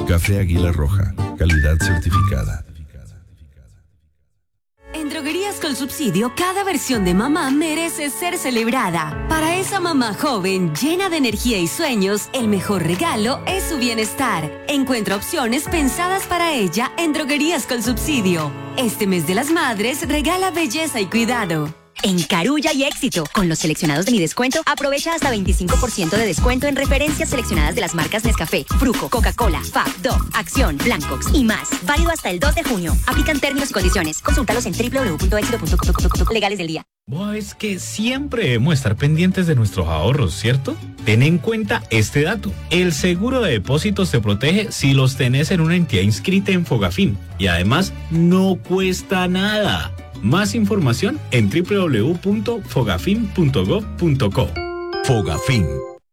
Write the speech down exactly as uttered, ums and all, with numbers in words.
Café Águila Roja, calidad certificada. En Droguerías con Subsidio, cada versión de mamá merece ser celebrada. Para esa mamá joven, llena de energía y sueños, el mejor regalo es su bienestar. Encuentra opciones pensadas para ella en Droguerías con Subsidio. Este mes de las madres, regala belleza y cuidado. En Carulla y éxito. Con los seleccionados de mi descuento, aprovecha hasta veinticinco por ciento de descuento en referencias seleccionadas de las marcas Nescafé, Fruco, Coca-Cola, Fab, Dove, Acción, Blancox y más. Válido hasta el dos de junio. Aplican términos y condiciones. Consúltalos en doble u doble u doble u punto éxito punto com. Legales del día. Boa, es que siempre debemos estar pendientes de nuestros ahorros, ¿cierto? Ten en cuenta este dato. El seguro de depósitos te protege si los tenés en una entidad inscrita en Fogafín. Y además, no cuesta nada. Más información en doble u doble u doble u punto fogafin punto gov punto co. Fogafín.